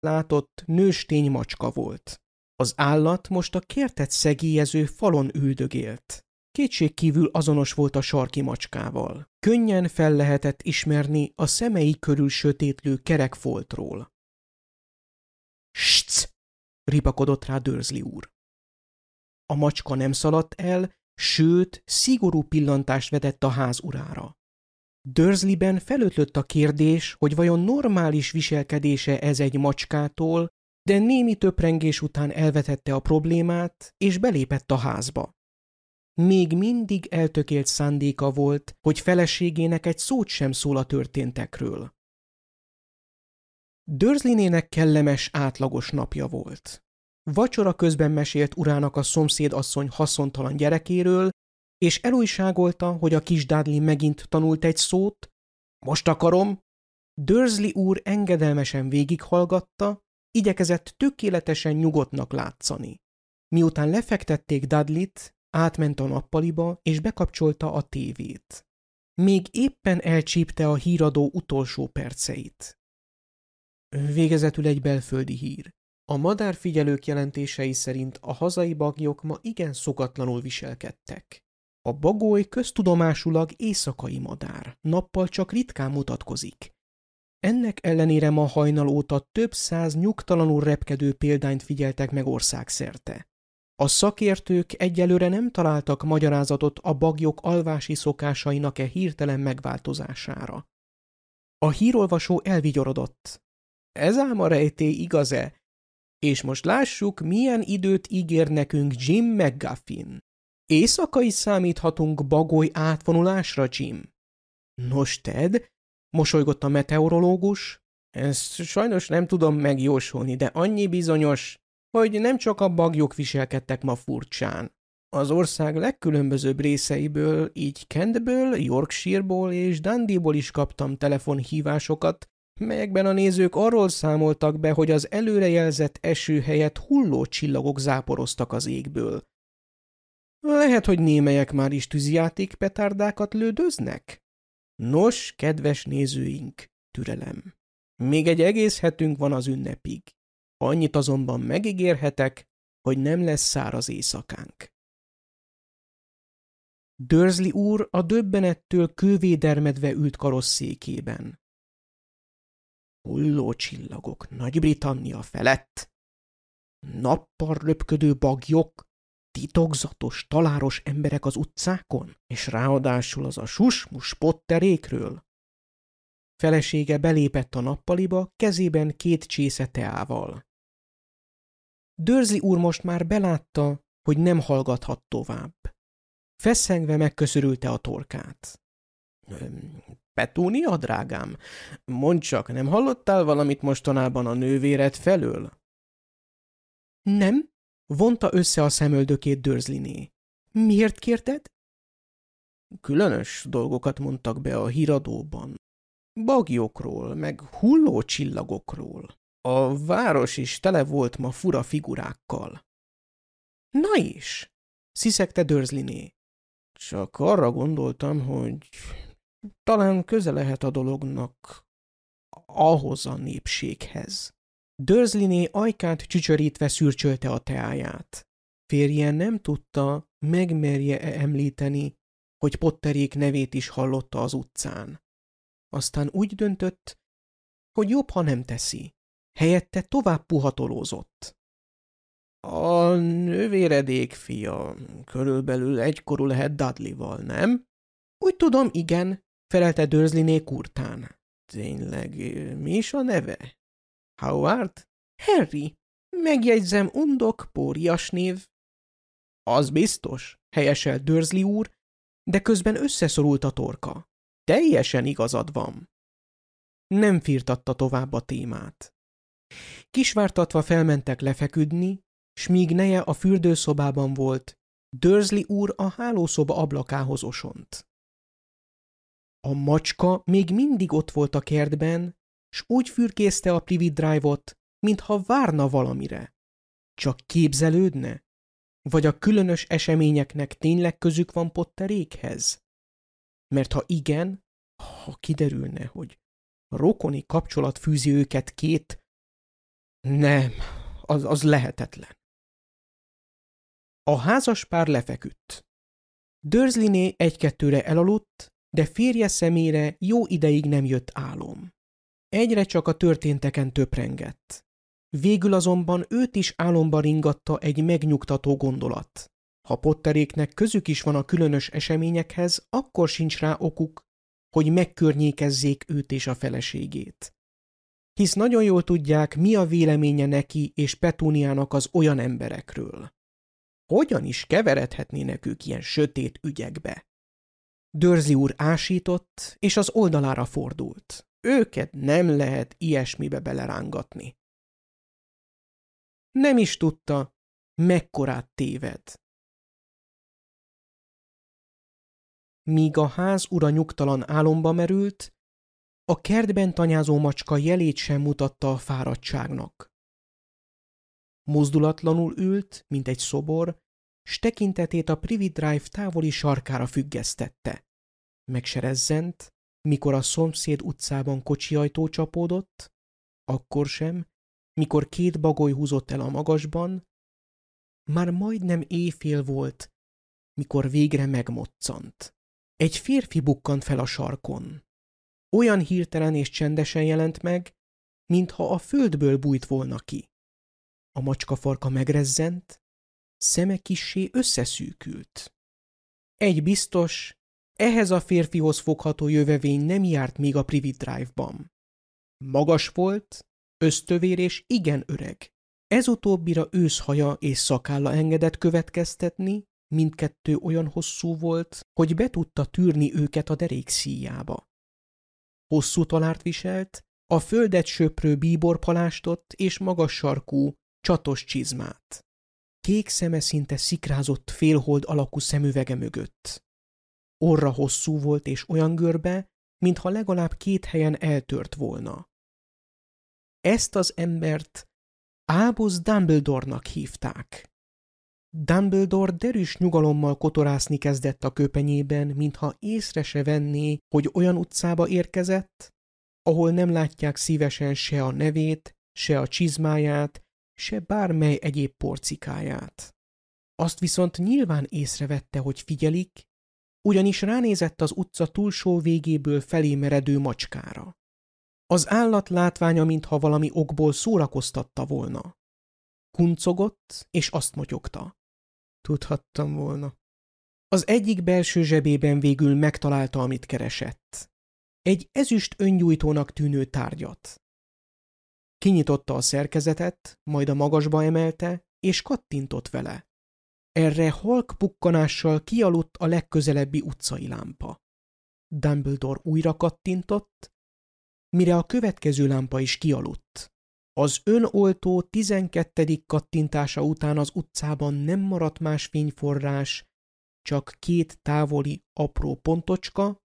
látott nőstény macska volt. Az állat most a kertet szegélyező falon üldögélt. Kétségkívül azonos volt a sarki macskával. Könnyen fel lehetett ismerni a szemei körül sötétlő kerek foltról. Sc! Ripakodott rá Dursley úr. A macska nem szaladt el, sőt, szigorú pillantást vetett a ház urára. Dursleyben felötlött a kérdés, hogy vajon normális viselkedése ez egy macskától, de némi töprengés után elvetette a problémát, és belépett a házba. Még mindig eltökélt szándéka volt, hogy feleségének egy szót sem szól a történtekről. Dursleynének kellemes, átlagos napja volt. Vacsora közben mesélt urának a szomszédasszony haszontalan gyerekéről, és elújságolta, hogy a kis Dudley megint tanult egy szót. Most akarom! Dursley úr engedelmesen végighallgatta, igyekezett tökéletesen nyugodtnak látszani. Miután lefektették Dudleyt, átment a nappaliba, és bekapcsolta a tévét. Még éppen elcsípte a híradó utolsó perceit. Végezetül egy belföldi hír. A madárfigyelők jelentései szerint a hazai baglyok ma igen szokatlanul viselkedtek. A bagoly köztudomásulag éjszakai madár, nappal csak ritkán mutatkozik. Ennek ellenére ma hajnal óta több száz nyugtalanul repkedő példányt figyeltek meg országszerte. A szakértők egyelőre nem találtak magyarázatot a bagyok alvási szokásainak hirtelen megváltozására. A hírolvasó elvigyorodott. Ez ám a rejtély, igaz-e? És most lássuk, milyen időt ígér nekünk Jim McGuffin. Éjszaka is számíthatunk bagoly átvonulásra, Jim? Nos, Ted, mosolygott a meteorológus, ezt sajnos nem tudom megjósolni, de annyi bizonyos, hogy nem csak a bagyok viselkedtek ma furcsán. Az ország legkülönbözőbb részeiből, így Kentből, Yorkshireból és Dundeeból is kaptam telefonhívásokat, melyekben a nézők arról számoltak be, hogy az előrejelzett eső helyett hulló csillagok záporoztak az égből. Lehet, hogy némelyek már is tűzijáték petárdákat lődöznek? Nos, kedves nézőink, türelem. Még egy egész hetünk van az ünnepig. Annyit azonban megígérhetek, hogy nem lesz száraz éjszakánk. Dursley úr a döbbenettől kővédermedve ült karosszékében. Hulló csillagok Nagy-Britannia felett, nappal röpködő bagyok, titokzatos, taláros emberek az utcákon, és ráadásul az a susmus Potterékről. Felesége belépett a nappaliba, kezében 2 csésze teával. Dursley úr most már belátta, hogy nem hallgathat tovább. Feszengve megköszörülte a torkát. Petúnia, drágám, mondd csak, nem hallottál valamit mostanában a nővéred felől? Nem, vonta össze a szemöldökét Dursleyné. Miért kérted? Különös dolgokat mondtak be a híradóban. Bagyokról, meg hulló csillagokról. A város is tele volt ma fura figurákkal. Na is, sziszegte Dursleyné. Csak arra gondoltam, hogy talán köze lehet a dolognak ahhoz a népséghez. Dursleyné ajkát csücsörítve szürcsölte a teáját. Férje nem tudta, megmerje-e említeni, hogy Potterék nevét is hallotta az utcán. Aztán úgy döntött, hogy jobb, ha nem teszi. Helyette tovább puhatolózott. A nővéredék fia körülbelül egykorú lehet Dudleyval, nem? Úgy tudom, igen, felelte Dursleyné kurtán. Tényleg, mi is a neve? Howard? Harry. Megjegyzem, undok, pórias név. Az biztos, helyeselt Dursley úr, de közben összeszorult a torka. Teljesen igazad van. Nem firtatta tovább a témát. Kisvártatva felmentek lefeküdni, s míg neje a fürdőszobában volt, Dursley úr a hálószoba ablakához osont. A macska még mindig ott volt a kertben, s úgy fürkészte a Privet Drive-ot, mintha várna valamire. Csak képzelődne? Vagy a különös eseményeknek tényleg közük van Potterékhez? Mert ha igen, ha kiderülne, hogy rokoni kapcsolat fűzi őket 2 Nem, az lehetetlen. A házaspár lefeküdt. Dursleyné egy-kettőre elaludt, de férje szemére jó ideig nem jött álom. Egyre csak a történteken töprengett. Végül azonban őt is álomba ringatta egy megnyugtató gondolat. Ha Potteréknek közük is van a különös eseményekhez, akkor sincs rá okuk, hogy megkörnyékezzék őt és a feleségét. Hisz nagyon jól tudják, mi a véleménye neki és Petuniának az olyan emberekről. Hogyan is keveredhetnének ők ilyen sötét ügyekbe? Dursley úr ásított, és az oldalára fordult. Őket nem lehet ilyesmibe belerángatni. Nem is tudta, mekkorát téved. Míg a ház ura nyugtalan álomba merült, a kertben tanyázó macska jelét sem mutatta a fáradtságnak. Mozdulatlanul ült, mint egy szobor, s tekintetét a Privet Drive távoli sarkára függesztette. Meg se rezzent, mikor a szomszéd utcában kocsiajtó csapódott, akkor sem, mikor két bagoly húzott el a magasban, már majdnem éjfél volt, mikor végre megmoccant. Egy férfi bukkant fel a sarkon. Olyan hirtelen és csendesen jelent meg, mintha a földből bújt volna ki. A macska farka megrezzent, szeme kissé összeszűkült. Egy biztos, ehhez a férfihoz fogható jövevény nem járt még a Privet Drive-ban. Magas volt, ösztövér és igen öreg. Ez utóbbira őszhaja és szakálla engedett következtetni, mindkettő olyan hosszú volt, hogy be tudta tűrni őket a derék szíjába. Hosszú talárt viselt, a földet söprő bíborpalástot és magas sarkú, csatos csizmát. Kék szeme szinte szikrázott félhold alakú szemüvege mögött. Orra hosszú volt és olyan görbe, mintha legalább 2 helyen eltört volna. Ezt az embert Albus Dumbledore-nak hívták. Dumbledore derűs nyugalommal kotorászni kezdett a köpenyében, mintha észre se venné, hogy olyan utcába érkezett, ahol nem látják szívesen se a nevét, se a csizmáját, se bármely egyéb porcikáját. Azt viszont nyilván észrevette, hogy figyelik, ugyanis ránézett az utca túlsó végéből felé meredő macskára. Az állat látványa, mintha valami okból szórakoztatta volna. Kuncogott, és azt motyogta. Tudhattam volna. Az egyik belső zsebében végül megtalálta, amit keresett. Egy ezüst öngyújtónak tűnő tárgyat. Kinyitotta a szerkezetet, majd a magasba emelte, és kattintott vele. Erre halk pukkanással kialudt a legközelebbi utcai lámpa. Dumbledore újra kattintott, mire a következő lámpa is kialudt. Az önoltó 12. kattintása után az utcában nem maradt más fényforrás, csak 2 távoli, apró pontocska,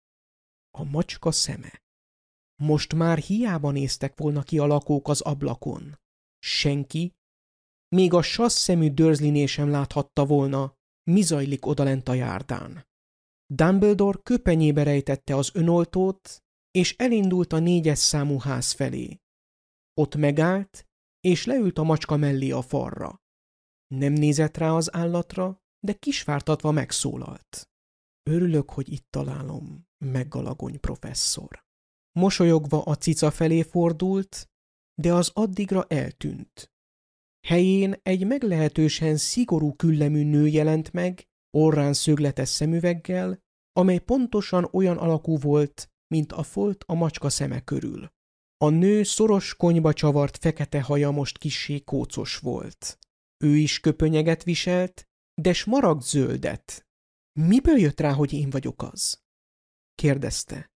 a macska szeme. Most már hiába néztek volna ki a lakók az ablakon. Senki, még a sasszemű Dursleyné sem láthatta volna, mi zajlik odalent a járdán. Dumbledore köpenyébe rejtette az önoltót, és elindult a 4-es számú ház felé. Ott megállt, és leült a macska mellé a falra. Nem nézett rá az állatra, de kisvártatva megszólalt. Örülök, hogy itt találom, McGonagall professzor. Mosolyogva a cica felé fordult, de az addigra eltűnt. Helyén egy meglehetősen szigorú küllemű nő jelent meg, orrán szögletes szemüveggel, amely pontosan olyan alakú volt, mint a folt a macska szeme körül. A nő szoros konyba csavart fekete haja most kissé kócos volt. Ő is köpönyeget viselt, de smaragd zöldet. Miből jött rá, hogy én vagyok az? Kérdezte.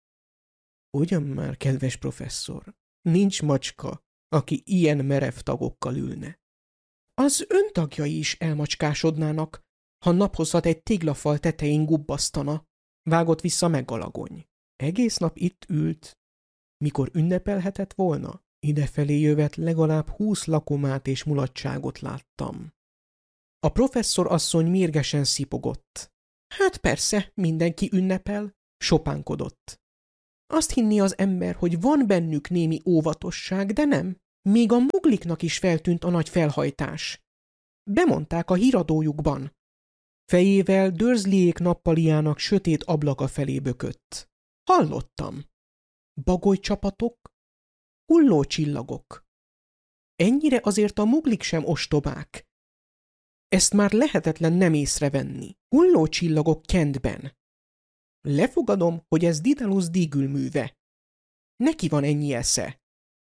Ugyan már, kedves professzor, nincs macska, aki ilyen merev tagokkal ülne. Az öntagjai is elmacskásodnának, ha naphosszat egy téglafal tetején gubbasztana, vágott vissza McGonagall. Egész nap itt ült, mikor ünnepelhetett volna. Idefelé jövet legalább 20 lakomát és mulatságot láttam. A professzor asszony mérgesen szipogott. Hát persze, mindenki ünnepel, sopánkodott. Azt hinni az ember, hogy van bennük némi óvatosság, de nem. Még a mugliknak is feltűnt a nagy felhajtás. Bemondták a híradójukban. Fejével Dursleyék nappaliának sötét ablaka felé bökött. Hallottam. Bagolycsapatok, hulló csillagok. Ennyire azért a muglik sem ostobák. Ezt már lehetetlen nem észrevenni. Hulló csillagok Kentben. Lefogadom, hogy ez Daedalus Diggle műve. Neki van ennyi esze.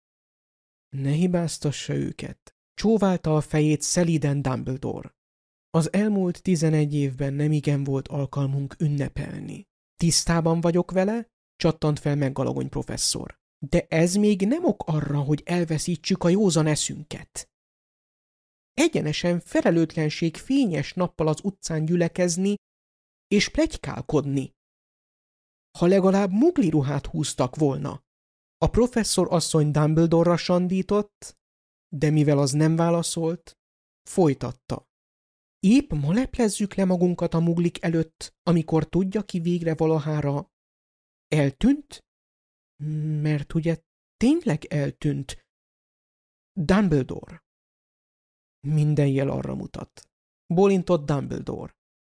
Ne hibáztassa őket. Csóválta a fejét szelíden Dumbledore. Az elmúlt 11 évben nemigen volt alkalmunk ünnepelni. Tisztában vagyok vele, csattant fel McGonagall professzor. De ez még nem ok arra, hogy elveszítsük a józan eszünket. Egyenesen felelőtlenség fényes nappal az utcán gyülekezni és pletykálkodni. Ha legalább mugli ruhát húztak volna. A professzor asszony Dumbledore-ra sandított, de mivel az nem válaszolt, folytatta. Épp ma leplezzük le magunkat a muglik előtt, amikor tudja ki végre valahára eltűnt? Mert ugye tényleg eltűnt. Dumbledore. Minden jel arra mutat. Bólintott Dumbledore.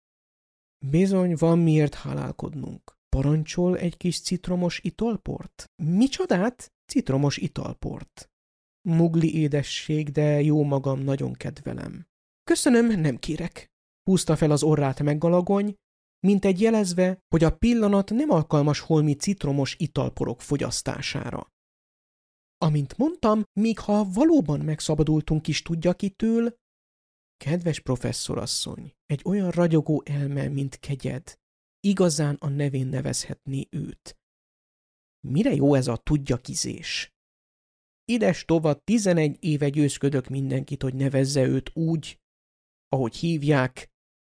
Bizony van miért hálálkodnunk. Parancsol egy kis citromos italport? Micsodát? Citromos italport. Mugli édesség, de jó magam nagyon kedvelem. Köszönöm, nem kérek. Húzta fel az orrát McGonagall, mint egy jelezve, hogy a pillanat nem alkalmas holmi citromos italporok fogyasztására. Amint mondtam, még ha valóban megszabadultunk is tudja kitől, kedves professzorasszony, egy olyan ragyogó elme, mint kegyed, igazán a nevén nevezhetné őt. Mire jó ez a tudjakizés? Ides tova 11 éve győzködök mindenkit, hogy nevezze őt úgy, ahogy hívják,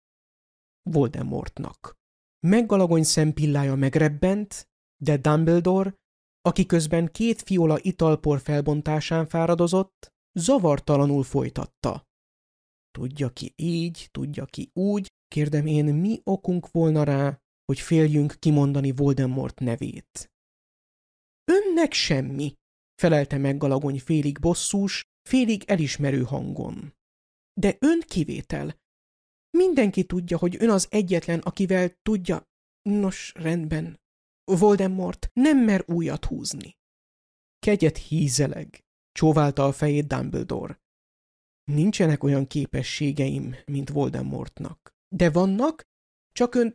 Voldemortnak. McGonagall szempillája megrebbent, de Dumbledore, aki közben 2 fiola italpor felbontásán fáradozott, zavartalanul folytatta. Tudja ki így, tudja ki úgy, kérdem én, mi okunk volna rá, hogy féljünk kimondani Voldemort nevét. Önnek semmi, felelte McGonagall félig bosszús, félig elismerő hangon. De ön kivétel. Mindenki tudja, hogy ön az egyetlen, akivel tudja... Nos, rendben. Voldemort nem mer újat húzni. Kegyet hízeleg, csóválta a fejét Dumbledore. Nincsenek olyan képességeim, mint Voldemortnak. De vannak, csak ön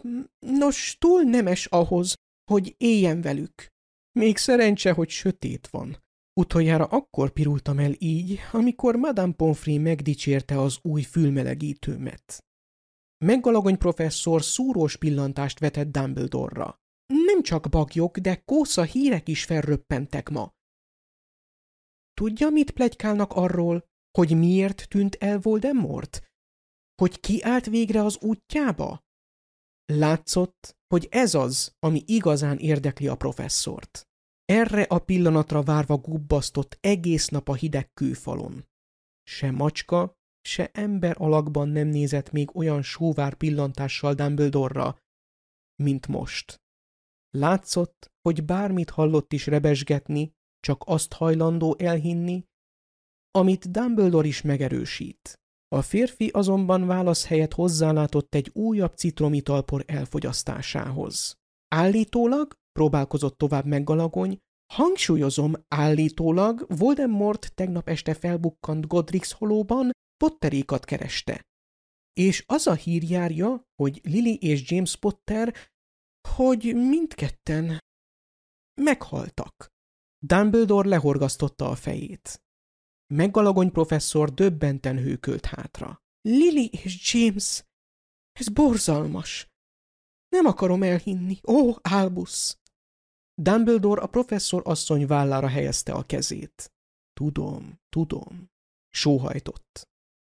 túl nemes ahhoz, hogy éljen velük. Még szerencse, hogy sötét van. Utoljára akkor pirultam el így, amikor Madame Pomfrey megdicsérte az új fülmelegítőmet. McGonagall professzor szúrós pillantást vetett Dumbledore-ra. Nem csak bagyok, de kósza hírek is felröppentek ma. Tudja, mit pletykálnak arról, hogy miért tűnt el Voldemort? Hogy ki állt végre az útjába? Látszott, hogy ez az, ami igazán érdekli a professzort. Erre a pillanatra várva gubbasztott egész nap a hideg kőfalon. Se macska, se ember alakban nem nézett még olyan sóvár pillantással Dumbledore-ra, mint most. Látszott, hogy bármit hallott is rebesgetni, csak azt hajlandó elhinni, amit Dumbledore is megerősít. A férfi azonban válasz helyett hozzálátott egy újabb citromitalpor elfogyasztásához. Állítólag, próbálkozott tovább McGonagall, hangsúlyozom, állítólag Voldemort tegnap este felbukkant Godric's Hollowban Potterékat kereste. És az a hír járja, hogy Lily és James Potter, hogy mindketten meghaltak. Dumbledore lehorgasztotta a fejét. McGonagall professzor döbbenten hőkölt hátra. Lily és James, ez borzalmas. Nem akarom elhinni. Ó, Albus! Dumbledore a professzor asszony vállára helyezte a kezét. Tudom, sóhajtott.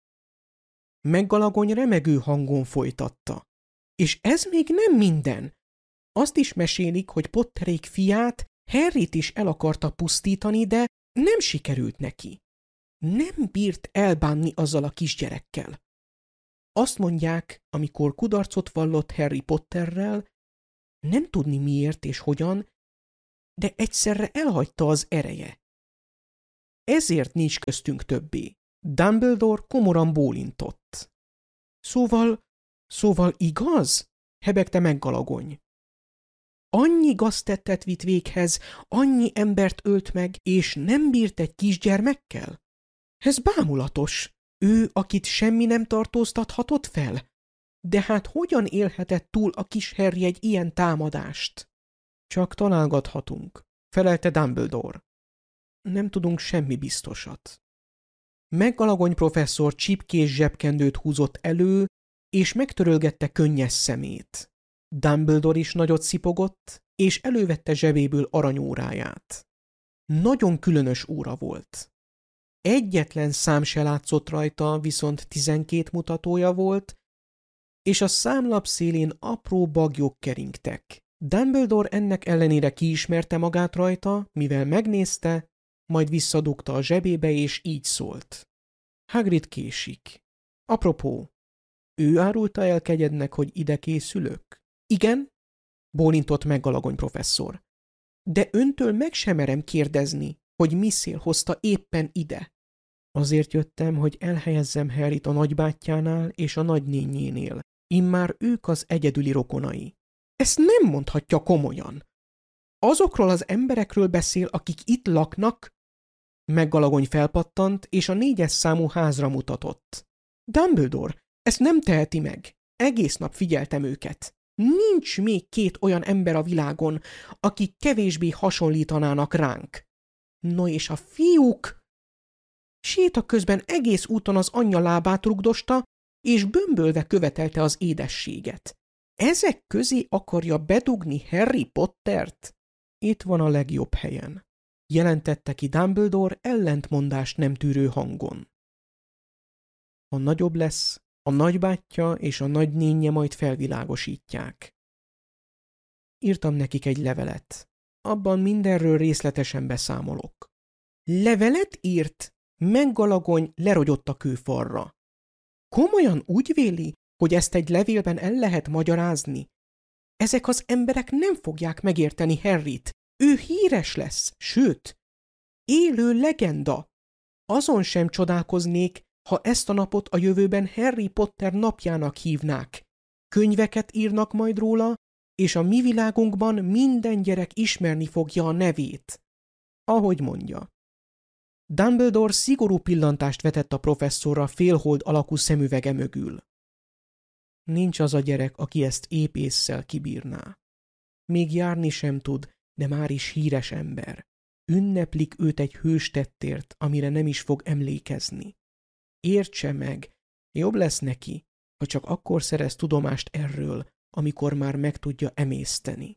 McGonagall remegő hangon folytatta. És ez még nem minden. Azt is mesélik, hogy Potterék fiát, Harryt is el akarta pusztítani, de nem sikerült neki. Nem bírt elbánni azzal a kisgyerekkel. Azt mondják, amikor kudarcot vallott Harry Potterrel, nem tudni miért és hogyan, de egyszerre elhagyta az ereje. ezért nincs köztünk többé. Dumbledore komoran bólintott. Szóval igaz? Hebegte McGonagall. Annyi gaztettet vitt véghez, annyi embert ölt meg, és nem bírt egy kisgyermekkel? Ez bámulatos. Ő, akit semmi nem tartóztathatott fel? De hát hogyan élhetett túl a kis Harry egy ilyen támadást? Csak találgathatunk, felelte Dumbledore. Nem tudunk semmi biztosat. McGonagall professzor csipkés zsebkendőt húzott elő, és megtörölgette könnyes szemét. Dumbledore is nagyot szipogott, és elővette zsebéből aranyóráját. Nagyon különös óra volt. Egyetlen szám se látszott rajta, viszont 12 mutatója volt, és a számlap szélén apró bagyok keringtek. Dumbledore ennek ellenére kiismerte magát rajta, mivel megnézte, majd visszadugta a zsebébe, és így szólt. Hagrid késik. Apropó, ő árulta el kegyednek, hogy ide készülök? Igen, bólintott McGonagall professzor. De öntől meg sem merem kérdezni, hogy mi szél hozta éppen ide. Azért jöttem, hogy elhelyezzem Harryt a nagybátyjánál és a nagynénjénél. Immár ők az egyedüli rokonai. Ezt nem mondhatja komolyan. Azokról az emberekről beszél, akik itt laknak? McGonagall felpattant, és a 4-es számú házra mutatott. Dumbledore, ezt nem teheti meg. Egész nap figyeltem őket. Nincs még 2 olyan ember a világon, akik kevésbé hasonlítanának ránk. No és a fiúk... Séta közben egész úton az anyja lábát rugdosta, és bömbölve követelte az édességet. Ezek közé akarja bedugni Harry Pottert? Itt van a legjobb helyen, jelentette ki Dumbledore ellentmondást nem tűrő hangon. Ha nagyobb lesz, a nagybátyja és a nagynénje majd felvilágosítják. Írtam nekik egy levelet. Abban mindenről részletesen beszámolok. Levelet írt? McGonagall lerogyott a kőfalra. Komolyan úgy véli, hogy ezt egy levélben el lehet magyarázni? Ezek az emberek nem fogják megérteni Harryt. Ő híres lesz, sőt, élő legenda. Azon sem csodálkoznék, ha ezt a napot a jövőben Harry Potter napjának hívnák. Könyveket írnak majd róla, és a mi világunkban minden gyerek ismerni fogja a nevét. Ahogy mondja. Dumbledore szigorú pillantást vetett a professzorra félhold alakú szemüvege mögül. Nincs az a gyerek, aki ezt épp ésszel kibírná. Még járni sem tud, de már is híres ember. Ünneplik őt egy hős tettért, amire nem is fog emlékezni. Értse meg, jobb lesz neki, ha csak akkor szerez tudomást erről, amikor már meg tudja emészteni.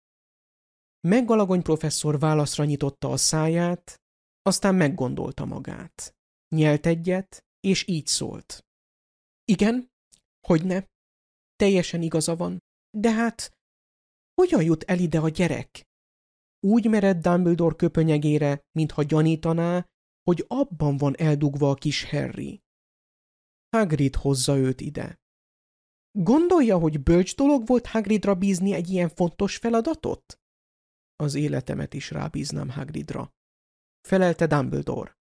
McGonagall professzor válaszra nyitotta a száját, aztán meggondolta magát. Nyelt egyet, és így szólt. Igen, hogyne, teljesen igaza van, de hát hogyan jut el ide a gyerek? Úgy mered Dumbledore köpönyegére, mintha gyanítaná, hogy abban van eldugva a kis Harry. Hagrid hozza őt ide. Gondolja, hogy bölcs dolog volt Hagridra bízni egy ilyen fontos feladatot? Az életemet is rábíznám Hagridra, felelte Dumbledore.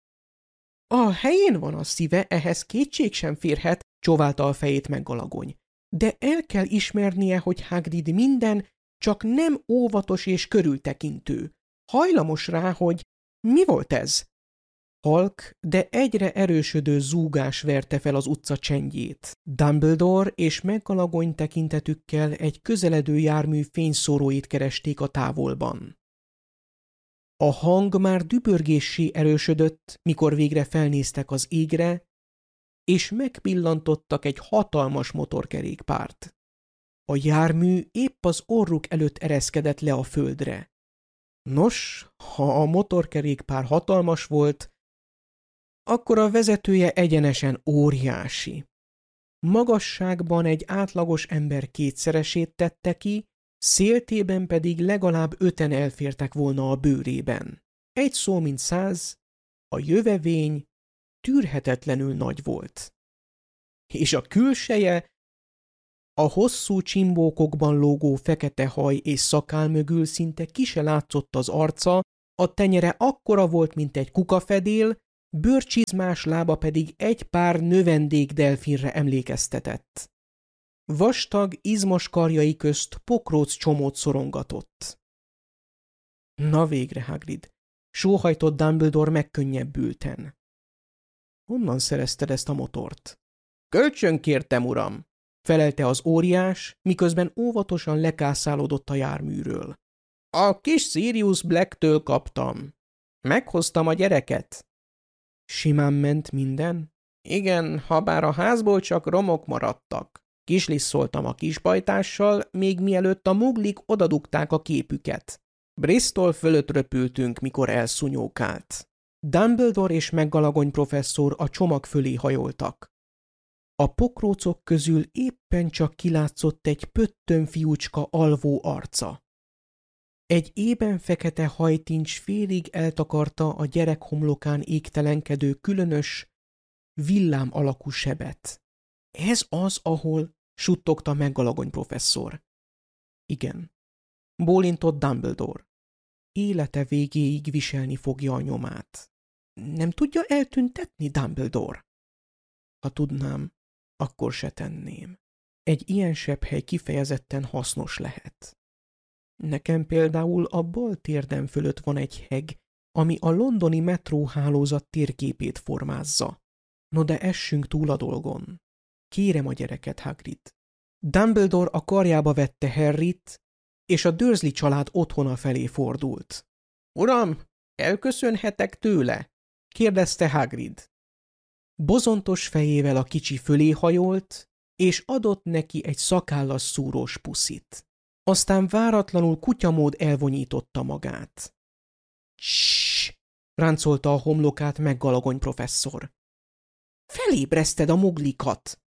A helyén van a szíve, ehhez kétség sem férhet, csóválta a fejét McGonagall. De el kell ismernie, hogy Hagrid minden, csak nem óvatos és körültekintő. Hajlamos rá, hogy mi volt ez? Halk, de egyre erősödő zúgás verte fel az utca csendjét. Dumbledore és McGonagall tekintetükkel egy közeledő jármű fényszóróit keresték a távolban. A hang már dübörgéssé erősödött, mikor végre felnéztek az égre, és megpillantottak egy hatalmas motorkerékpárt. A jármű épp az orruk előtt ereszkedett le a földre. Nos, ha a motorkerékpár hatalmas volt, akkor a vezetője egyenesen óriási. Magasságban egy átlagos ember kétszeresét tette ki, széltében pedig legalább 5-en elfértek volna a bőrében. Egy szó mint 100, a jövevény tűrhetetlenül nagy volt. És a külseje, a hosszú csimbókokban lógó fekete haj és szakál mögül szinte ki se látszott az arca, A tenyere akkora volt, mint egy kukafedél, bőrcsizmás lába pedig egy pár növendékdelfinre emlékeztetett. Vastag, izmos karjai közt pokróc csomót szorongatott. Na végre, Hagrid, sóhajtott Dumbledore megkönnyebbülten. Honnan szerezted ezt a motort? Kölcsön kértem, uram, felelte az óriás, miközben óvatosan lekászálódott a járműről. A kis Sirius Blacktől kaptam. Meghoztam a gyereket. Simán ment minden? Igen, habár a házból csak romok maradtak. Kislisszoltam a kisbajtással, még mielőtt a muglik odadugták a képüket. Bristol fölött röpültünk, mikor elszúnyókált. Dumbledore és McGonagall professzor a csomag fölé hajoltak. A pokrócok közül éppen csak kilátszott egy pöttön fiúcska alvó arca. Egy ében fekete hajtincs félig eltakarta a gyerek homlokán égtelenkedő különös, villám alakú sebet. Ez az, ahol, suttogta McGonagall professzor. Igen, bólintott Dumbledore. Élete végéig viselni fogja a nyomát. Nem tudja eltüntetni, Dumbledore? Ha tudnám, akkor se tenném. Egy ilyen sebhely kifejezetten hasznos lehet. Nekem például a bal térdem fölött van egy heg, ami a londoni metróhálózat térképét formázza. No de essünk túl a dolgon. Kérem a gyereket, Hagrid. Dumbledore a karjába vette Harryt, és a Dursley család otthona felé fordult. Uram, elköszönhetek tőle? kérdezte Hagrid. Bozontos fejével a kicsi fölé hajolt, és adott neki egy szakállas szúrós puszit. Aztán váratlanul kutyamód elvonyította magát. Ssss! Ráncolta a homlokát McGonagall professzor. Felébreszted a muglikat!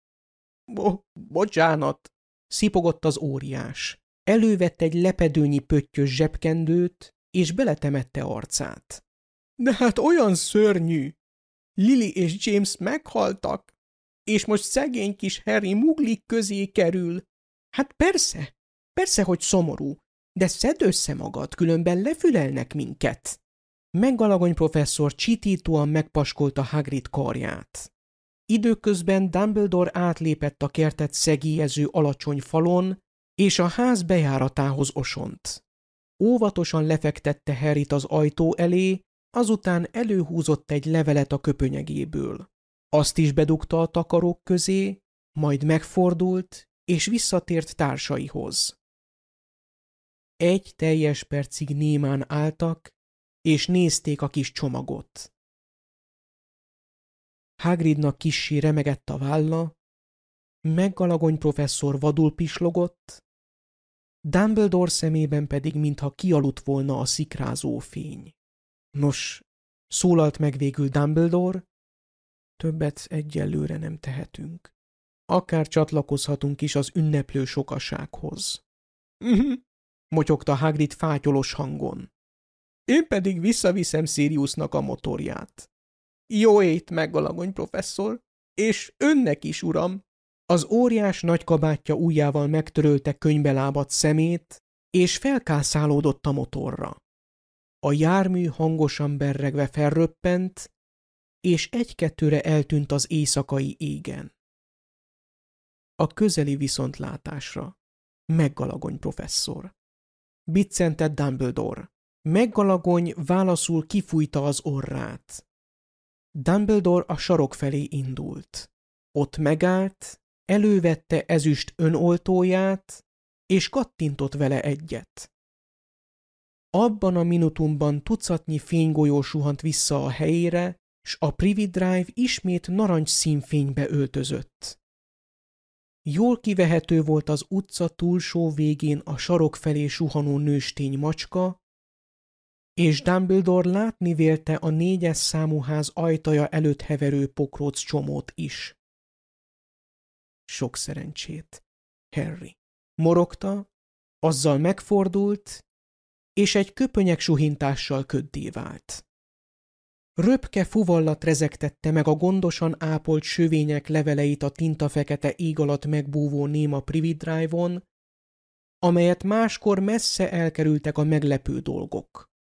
Bocsánat! Szipogott az óriás. Elővett egy lepedőnyi pöttyös zsebkendőt, és beletemette arcát. De hát olyan szörnyű! Lily és James meghaltak, és most szegény kis Harry muglik közé kerül. Hát persze, hogy szomorú, de szedd össze magad, különben lefülelnek minket. McGonagall professzor csitítóan megpaskolta Hagrid karját. Időközben Dumbledore átlépett a kertet szegélyező alacsony falon, és a ház bejáratához osont. Óvatosan lefektette Harryt az ajtó elé, azután előhúzott egy levelet a köpönyegéből. Azt is bedugta a takarók közé, majd megfordult, és visszatért társaihoz. Egy teljes percig némán álltak, és nézték a kis csomagot. Hagridnak kissé remegett a válla, McGonagall professzor vadul pislogott, Dumbledore szemében pedig mintha kialudt volna a szikrázó fény. Nos, szólalt meg végül Dumbledore, többet egyelőre nem tehetünk. Akár csatlakozhatunk is az ünneplő sokasághoz. Motyogta Hagrid fátyolos hangon. Én pedig visszaviszem Siriusnak a motorját. Jó ét, McGonagall professzor, és önnek is, uram! Az óriás nagy kabátja ujjával megtörölte könybe lábadt szemét, és felkászálódott a motorra. A jármű hangosan berregve felröppent, és egy-kettőre eltűnt az éjszakai égen. A közeli viszontlátásra, McGonagall professzor. Biccentett Dumbledore. McGonagall válaszul kifújta az orrát. Dumbledore a sarok felé indult. Ott megállt, elővette ezüst önoltóját, és kattintott vele egyet. Abban a minutumban tucatnyi fénygolyó suhant vissza a helyére, s a Privet Drive ismét narancs színfénybe öltözött. Jól kivehető volt az utca túlsó végén a sarok felé suhanó nőstény macska, és Dumbledore látni vélte a 4-es számú ház ajtaja előtt heverő pokróc csomót is. Sok szerencsét, Harry. Morogta, azzal megfordult, és egy köpönyeg suhintással köddé vált. Röpke fuvallat rezegtette meg a gondosan ápolt sövények leveleit a tintafekete ég alatt megbúvó néma Privet Drive-on, amelyet máskor messze elkerültek a meglepő dolgok.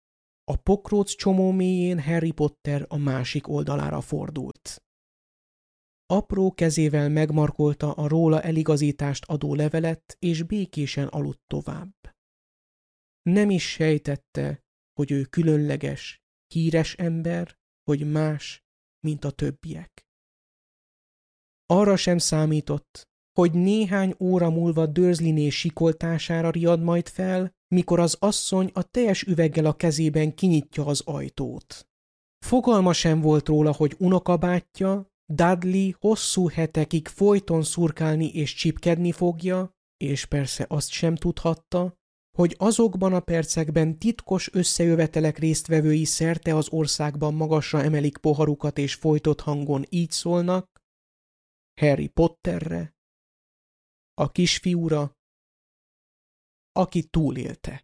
A pokróc csomó mélyén Harry Potter a másik oldalára fordult. Apró kezével megmarkolta a róla eligazítást adó levelet, és békésen aludt tovább. Nem is sejtette, hogy ő különleges, híres ember, hogy más, mint a többiek. Arra sem számított, hogy néhány óra múlva Dursleyné sikoltására riad majd fel, mikor az asszony a teljes üveggel a kezében kinyitja az ajtót. Fogalma sem volt róla, hogy unokabátyja, Dudley hosszú hetekig folyton szurkálni és csipkedni fogja, és persze azt sem tudhatta, hogy azokban a percekben titkos összejövetelek résztvevői szerte az országban magasra emelik poharukat és folytott hangon így szólnak: Harry Potterre, a kisfiúra, aki túlélte.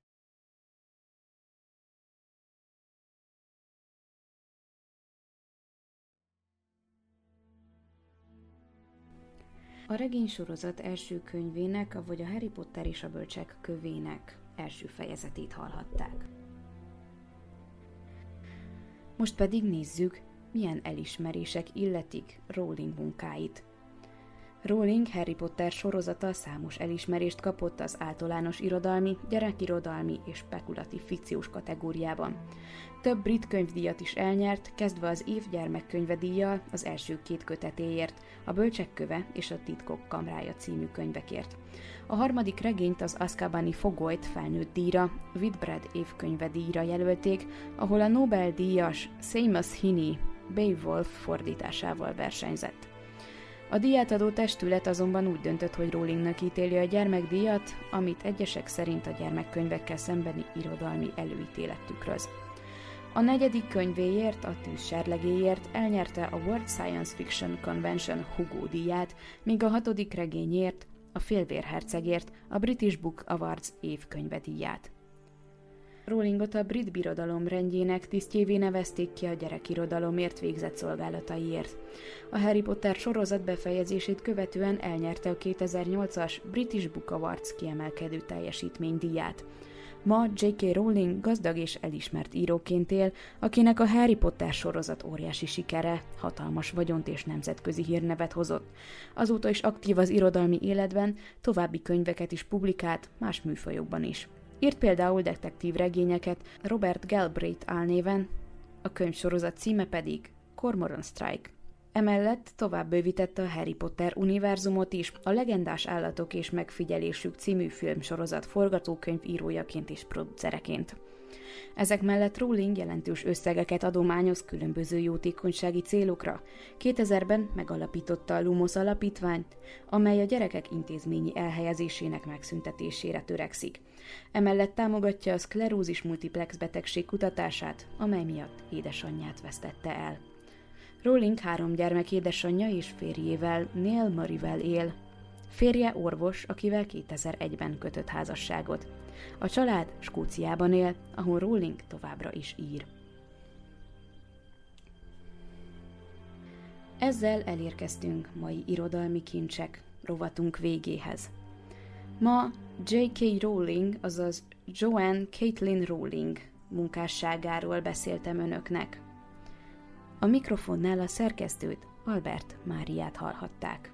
A regénysorozat első könyvének, vagy a Harry Potter és a bölcsek kövének első fejezetét hallhatták. Most pedig nézzük, milyen elismerések illetik Rowling munkáit. Rowling Harry Potter sorozata számos elismerést kapott az általános irodalmi, gyerekirodalmi és spekulatív fikciós kategóriában. Több brit könyvdíjat is elnyert, kezdve az év gyermekkönyvedíjjal az első 2 kötetéért, a Bölcsek köve és a Titkok kamrája című könyvekért. A harmadik regényt, az Azkabani fogolyt felnőtt díjra, Whitbread évkönyvedíjra jelölték, ahol a Nobel-díjas Seamus Heaney Beowulf fordításával versenyzett. A díjátadó testület azonban úgy döntött, hogy Rowlingnak ítéli a gyermekdíjat, amit egyesek szerint a gyermekkönyvekkel szembeni irodalmi előítélet tükröz. A 4. könyvéért, a Tűz serlegéért elnyerte a World Science Fiction Convention Hugo díját, míg a 6. regényért, a Félvérhercegért a British Book Awards évkönyvedíját. Rowlingot a brit birodalom rendjének tisztjévé nevezték ki a gyerekirodalomért végzett szolgálataiért. A Harry Potter sorozat befejezését követően elnyerte a 2008-as British Book Awards kiemelkedő teljesítménydíját. Ma J.K. Rowling gazdag és elismert íróként él, akinek a Harry Potter sorozat óriási sikere, hatalmas vagyont és nemzetközi hírnevet hozott. Azóta is aktív az irodalmi életben, további könyveket is publikált, más műfajokban is. Írt például detektív regényeket Robert Galbraith álnéven, a könyvsorozat címe pedig Cormoran Strike. Emellett tovább bővítette a Harry Potter univerzumot is, a Legendás állatok és megfigyelésük című filmsorozat forgatókönyv írójaként és producereként. Ezek mellett Rowling jelentős összegeket adományoz különböző jótékonysági célokra. 2000-ben megalapította a Lumos alapítványt, amely a gyerekek intézményi elhelyezésének megszüntetésére törekszik. Emellett támogatja a szklerózis multiplex betegség kutatását, amely miatt édesanyját vesztette el. Rowling 3 gyermek édesanyja és férjével, Neil Murrayvel él. Férje orvos, akivel 2001-ben kötött házasságot. A család Skóciában él, ahol Rowling továbbra is ír. Ezzel elérkeztünk mai irodalmi kincsek rovatunk végéhez. Ma J.K. Rowling, azaz Joanne Caitlin Rowling munkásságáról beszéltem önöknek. A mikrofonnál a szerkesztőt, Albert Máriát hallhatták.